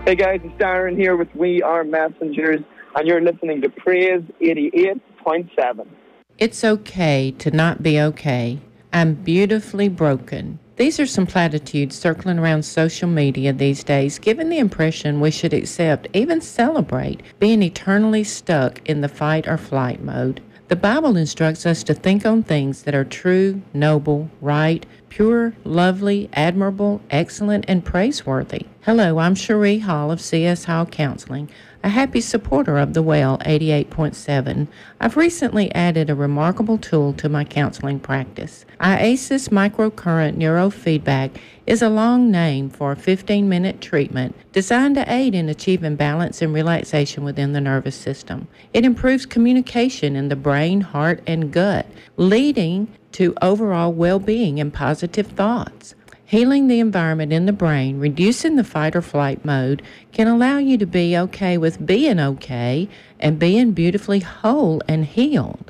Hey guys, it's Darren here with We Are Messengers, and you're listening to Praise 88.7. It's okay to not be okay. I'm beautifully broken. These are some platitudes circling around social media these days, giving the impression we should accept, even celebrate, being eternally stuck in the fight or flight mode. The Bible instructs us to think on things that are true, noble, right, pure, lovely, admirable, excellent, and praiseworthy. Hello, I'm Cherie Hall of CS Hall Counseling, a happy supporter of The Well 88.7. I've recently added a remarkable tool to my counseling practice. IASIS Microcurrent Neurofeedback is a long name for a 15-minute treatment designed to aid in achieving balance and relaxation within the nervous system. It improves communication in the brain, heart, and gut, leading to overall well-being and positive thoughts. Healing the environment in the brain, reducing the fight or flight mode, can allow you to be okay with being okay and being beautifully whole and healed.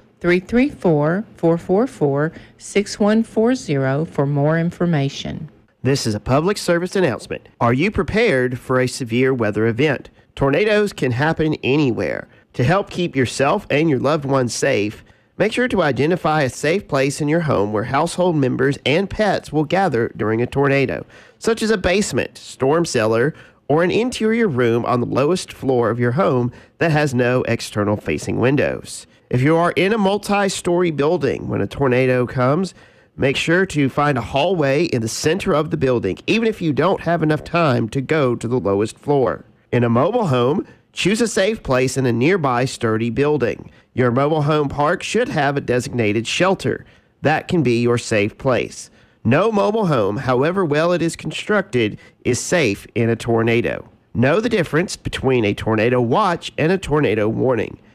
334-444-6140 for more information. This is a public service announcement. Are you prepared for a severe weather event? Tornadoes can happen anywhere. To help keep yourself and your loved ones safe, make sure to identify a safe place in your home where household members and pets will gather during a tornado, such as a basement, storm cellar, or an interior room on the lowest floor of your home that has no external facing windows. If you are in a multi-story building when a tornado comes, make sure to find a hallway in the center of the building, even if you don't have enough time to go to the lowest floor. In a mobile home, choose a safe place in a nearby sturdy building. Your mobile home park should have a designated shelter. That can be your safe place. No mobile home, however well it is constructed, is safe in a tornado. Know the difference between a tornado watch and a tornado warning.